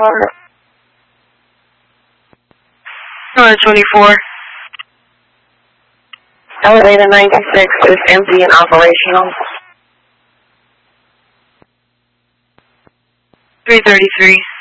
24. Elevator 96 is empty and operational. 333.